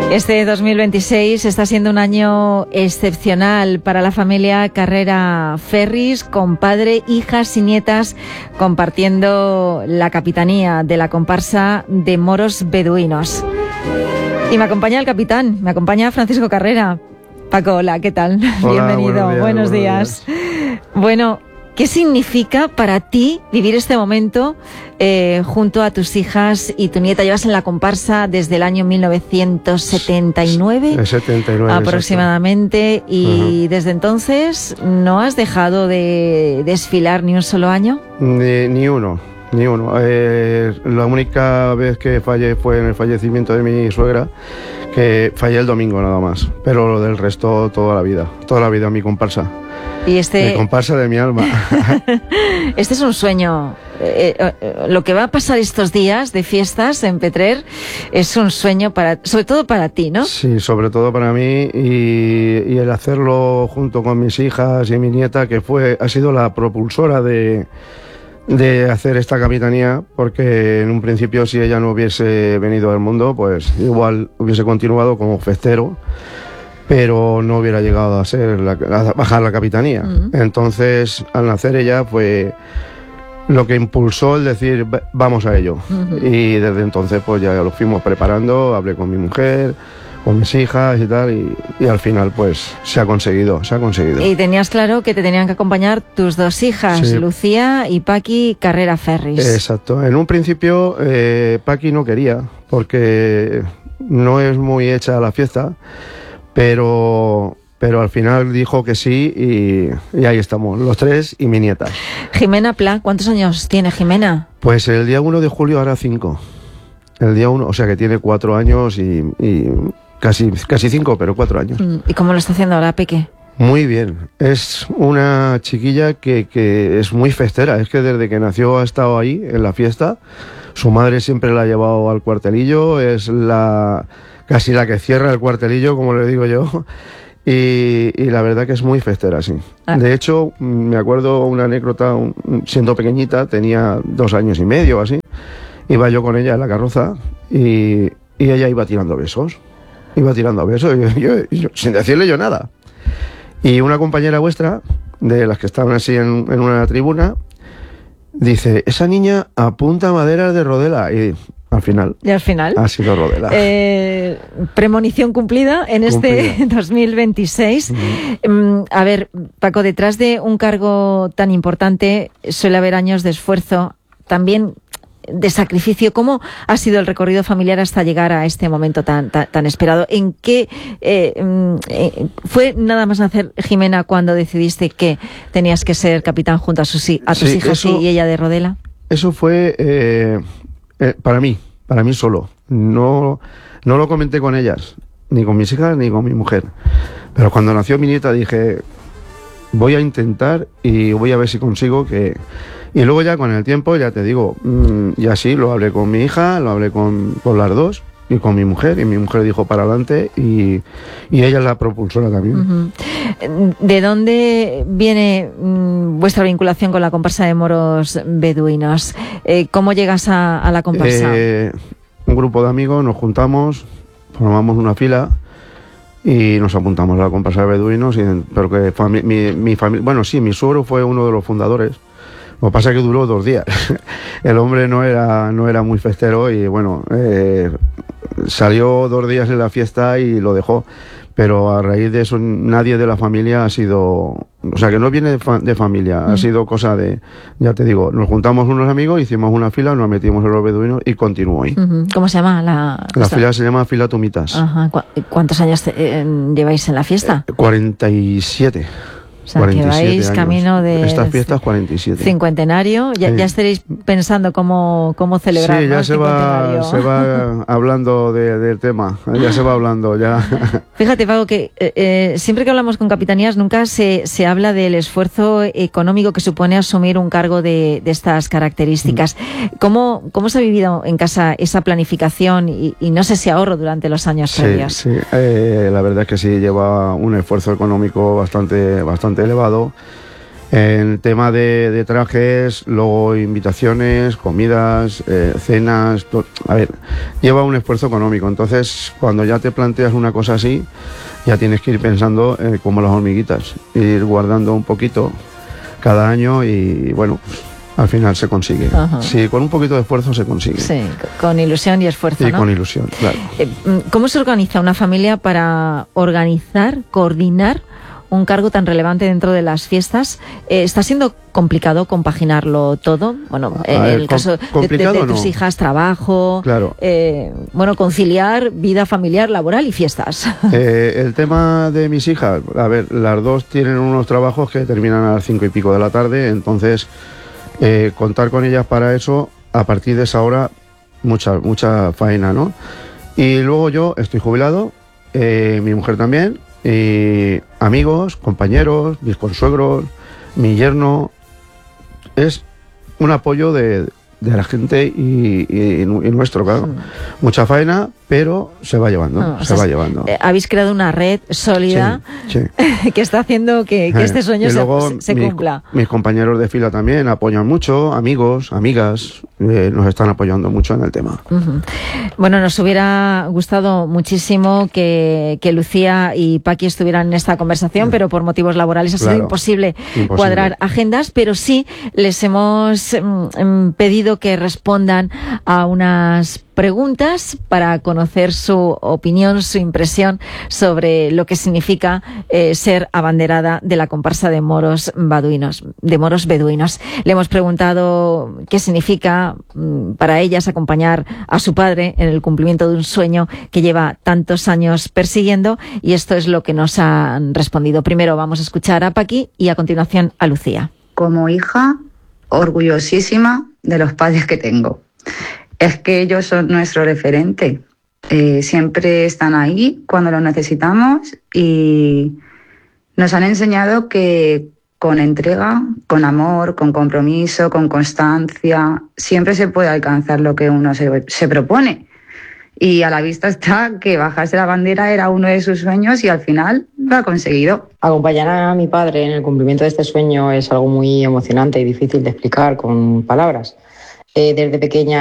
Este 2026 está siendo un año excepcional para la familia Carrera Ferris, con padre, hijas y nietas compartiendo la capitanía de la comparsa de moros beduinos. Y me acompaña el capitán, me acompaña Francisco Carrera. Paco, hola, ¿qué tal? Hola, bienvenido, buenos días. Bueno, ¿qué significa para ti vivir este momento junto a tus hijas y tu nieta? Llevas en la comparsa desde el año 1979, 79 aproximadamente, exacto. Y desde entonces ¿no has dejado de desfilar ni un solo año? Ni uno. La única vez que fallé fue en el fallecimiento de mi suegra, que fallé el domingo nada más, pero lo del resto toda la vida mi comparsa. Y Mi comparsa de mi alma. Este es un sueño. Lo que va a pasar estos días de fiestas en Petrer es un sueño sobre todo para ti, ¿no? Sí, sobre todo para mí, y el hacerlo junto con mis hijas y mi nieta, que ha sido la propulsora de hacer esta capitanía, porque en un principio, si ella no hubiese venido al mundo, pues igual hubiese continuado como festero, pero no hubiera llegado a bajar la capitanía. Entonces, al nacer ella, fue lo que impulsó el decir, vamos a ello. Y desde entonces, pues ya lo fuimos preparando, hablé con mi mujer, con mis hijas y tal, y al final pues se ha conseguido. Y tenías claro que te tenían que acompañar tus dos hijas, sí. Lucía y Paqui Carrera Ferris. Exacto. En un principio Paqui no quería, porque no es muy hecha la fiesta, pero al final dijo que sí, y ahí estamos, los tres y mi nieta. Jimena Pla, ¿cuántos años tiene Jimena? Pues el día 1 de julio hará 5. El día 1, o sea que tiene 4 años y casi 5, pero 4 años. ¿Y cómo lo está haciendo ahora, Peque? Muy bien. Es una chiquilla que es muy festera. Es que desde que nació ha estado ahí en la fiesta. Su madre siempre la ha llevado al cuartelillo. Es casi la que cierra el cuartelillo, como le digo yo. Y la verdad que es muy festera, sí. De hecho, me acuerdo una anécdota, siendo pequeñita, tenía 2 años y medio o así. Iba yo con ella en la carroza y ella iba tirando besos. Yo, sin decirle yo nada. Y una compañera vuestra, de las que estaban así en una tribuna, dice, esa niña apunta maderas de rodela. Y al final ha sido rodela. Premonición cumplida en este 2026. A ver, Paco, detrás de un cargo tan importante suele haber años de esfuerzo, también de sacrificio. ¿Cómo ha sido el recorrido familiar hasta llegar a este momento tan esperado? ¿En qué fue nada más nacer Jimena cuando decidiste que tenías que ser capitán junto a tus hijas y ella de rodela? Eso fue para mí solo. No lo comenté con ellas, ni con mis hijas ni con mi mujer. Pero cuando nació mi nieta dije, voy a intentar y voy a ver si consigo que... Y luego ya con el tiempo, ya te digo, y así lo hablé con mi hija, lo hablé con las dos y con mi mujer, y mi mujer dijo para adelante, y ella es la propulsora también. ¿De dónde viene vuestra vinculación con la comparsa de moros beduinos? ¿Cómo llegas a la comparsa? Un grupo de amigos, nos juntamos, formamos una fila y nos apuntamos a la comparsa de beduinos, pero que mi familia, bueno, sí, mi suegro fue uno de los fundadores. Lo que pasa es que duró 2 días. El hombre no era muy festero y bueno, salió 2 días en la fiesta y lo dejó. Pero a raíz de eso nadie de la familia ha sido... O sea, que no viene de familia, ha sido cosa de... Ya te digo, nos juntamos unos amigos, hicimos una fila, nos metimos en los beduinos y continuó ahí. ¿Cómo se llama la fila? Se llama Fila Tumitas. Ajá. ¿Cuántos años lleváis en la fiesta? 47. O sea, que vais años. Camino de estas fiestas 47. Cincuentenario. Ya estaréis pensando cómo celebrar. Sí, ya ¿no? se va hablando del tema. Ya se va hablando, ya. Fíjate, Paco, que siempre que hablamos con capitanías nunca se habla del esfuerzo económico que supone asumir un cargo de estas características. ¿Cómo se ha vivido en casa esa planificación y no sé si ahorro durante los años previos? Sí, la verdad es que sí, lleva un esfuerzo económico bastante elevado, En tema de trajes, luego invitaciones, comidas, cenas, a ver, lleva un esfuerzo económico. Entonces, cuando ya te planteas una cosa así, ya tienes que ir pensando como las hormiguitas, ir guardando un poquito cada año y bueno, al final se consigue. Ajá. Sí, con un poquito de esfuerzo se consigue. Sí, con ilusión y esfuerzo, Sí, ¿no? con ilusión, claro. ¿Cómo se organiza una familia para coordinar un cargo tan relevante dentro de las fiestas? ¿Está siendo complicado compaginarlo todo? Bueno, en el caso de tus no. hijas, trabajo, claro. Bueno, conciliar vida familiar, laboral y fiestas. El tema de mis hijas, a ver, las dos tienen unos trabajos que terminan a las 5 y pico de la tarde, entonces contar con ellas para eso, a partir de esa hora, mucha faena, ¿no? Y luego yo estoy jubilado, mi mujer también, y amigos, compañeros, mis consuegros, mi yerno, es un apoyo de la gente y nuestro, claro. Mucha faena, pero se va llevando, va llevando. Habéis creado una red sólida, sí. que está haciendo que este sueño se cumpla. Mis compañeros de fila también apoyan mucho, amigos, amigas, nos están apoyando mucho en el tema. Uh-huh. Bueno, nos hubiera gustado muchísimo que Lucía y Paqui estuvieran en esta conversación, pero por motivos laborales ha sido imposible cuadrar agendas, pero sí les hemos pedido que respondan a unas preguntas para conocer su opinión, su impresión sobre lo que significa ser abanderada de la comparsa de moros beduinos. Le hemos preguntado qué significa para ellas acompañar a su padre en el cumplimiento de un sueño que lleva tantos años persiguiendo, y esto es lo que nos han respondido. Primero vamos a escuchar a Paqui y a continuación a Lucía. Como hija, orgullosísima de los padres que tengo. Es que ellos son nuestro referente. Siempre están ahí cuando los necesitamos y nos han enseñado que con entrega, con amor, con compromiso, con constancia, siempre se puede alcanzar lo que uno se propone. Y a la vista está que bajarse la bandera era uno de sus sueños y al final lo ha conseguido. Acompañar a mi padre en el cumplimiento de este sueño es algo muy emocionante y difícil de explicar con palabras. Desde pequeña